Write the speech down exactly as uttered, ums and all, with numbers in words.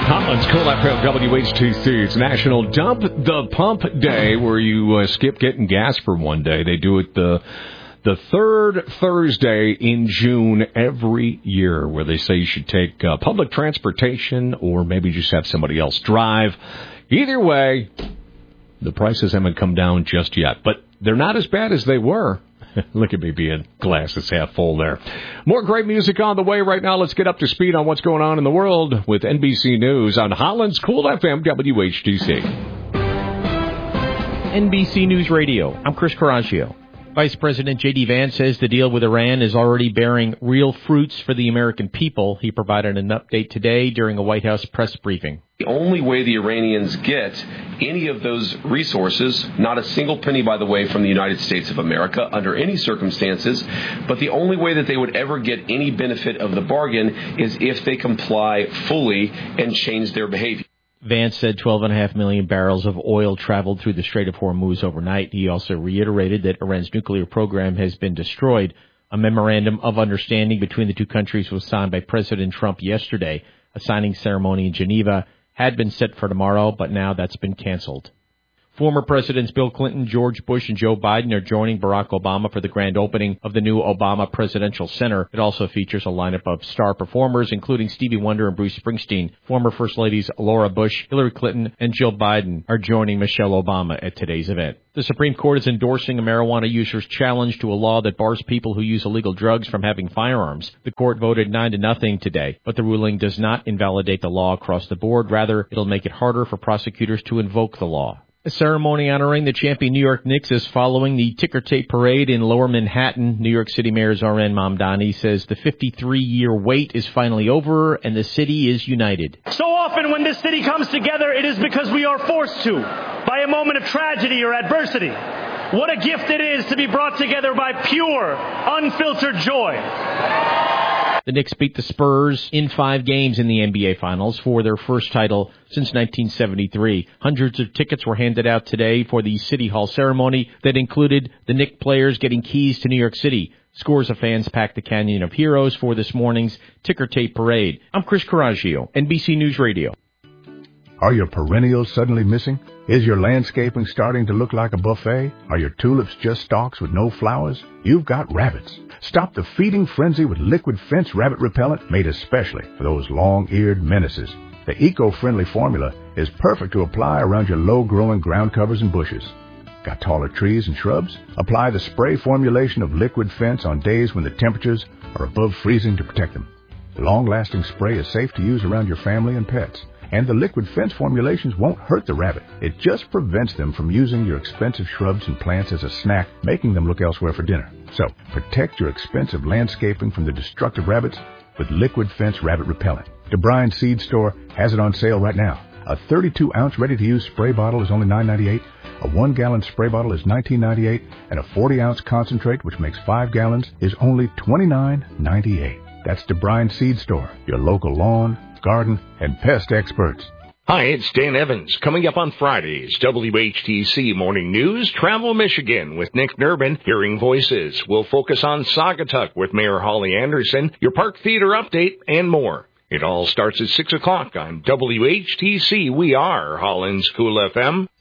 Collins, Cool F M, W H T C. It's National Dump the Pump Day, where you uh, skip getting gas for one day. They do it the the third Thursday in June every year, where they say you should take uh, public transportation or maybe just have somebody else drive. Either way, the prices haven't come down just yet, but they're not as bad as they were. Look at me being glasses half full there. More great music on the way right now. Let's get up to speed on what's going on in the world with N B C News on Holland's Cool F M, W H T C. N B C News Radio. I'm Chris Coraggio. Vice President J D. Vance says the deal with Iran is already bearing real fruits for the American people. He provided an update today during a White House press briefing. The only way the Iranians get any of those resources, not a single penny, by the way, from the United States of America under any circumstances, but the only way that they would ever get any benefit of the bargain is if they comply fully and change their behavior. Vance said twelve point five million barrels of oil traveled through the Strait of Hormuz overnight. He also reiterated that Iran's nuclear program has been destroyed. A memorandum of understanding between the two countries was signed by President Trump yesterday. A signing ceremony in Geneva had been set for tomorrow, but now that's been canceled. Former Presidents Bill Clinton, George Bush, and Joe Biden are joining Barack Obama for the grand opening of the new Obama Presidential Center. It also features a lineup of star performers, including Stevie Wonder and Bruce Springsteen. Former First Ladies Laura Bush, Hillary Clinton, and Jill Biden are joining Michelle Obama at today's event. The Supreme Court is endorsing a marijuana user's challenge to a law that bars people who use illegal drugs from having firearms. The court voted nine to nothing today, but the ruling does not invalidate the law across the board. Rather, it'll make it harder for prosecutors to invoke the law. A ceremony honoring the champion New York Knicks is following the ticker tape parade in Lower Manhattan. New York City Mayor Zohran Mamdani says the fifty-three-year wait is finally over and the city is united. So often when this city comes together, it is because we are forced to, by a moment of tragedy or adversity. What a gift it is to be brought together by pure, unfiltered joy. The Knicks beat the Spurs in five games in the N B A Finals for their first title since nineteen seventy-three. Hundreds of tickets were handed out today for the City Hall ceremony that included the Knicks players getting keys to New York City. Scores of fans packed the Canyon of Heroes for this morning's ticker tape parade. I'm Chris Coraggio, N B C News Radio. Are your perennials suddenly missing? Is your landscaping starting to look like a buffet? Are your tulips just stalks with no flowers? You've got rabbits. Stop the feeding frenzy with Liquid Fence Rabbit Repellent made especially for those long-eared menaces. The eco-friendly formula is perfect to apply around your low-growing ground covers and bushes. Got taller trees and shrubs? Apply the spray formulation of Liquid Fence on days when the temperatures are above freezing to protect them. The long-lasting spray is safe to use around your family and pets. And the Liquid Fence formulations won't hurt the rabbit. It just prevents them from using your expensive shrubs and plants as a snack, making them look elsewhere for dinner. So, protect your expensive landscaping from the destructive rabbits with Liquid Fence Rabbit Repellent. DeBryan Seed Store has it on sale right now. A thirty-two ounce ready-to-use spray bottle is only nine ninety-eight. A one gallon spray bottle is nineteen ninety-eight. And a forty ounce concentrate, which makes five gallons, is only twenty-nine ninety-eight. That's DeBryan Seed Store, your local lawn, garden, and pest experts. Hi, it's Dan Evans. Coming up on Friday's W H T C Morning News, Travel Michigan with Nick Durbin, Hearing Voices. We'll focus on Saugatuck with Mayor Holly Anderson, your Park Theater update, and more. It all starts at six o'clock on W H T C. We are Holland's Cool F M.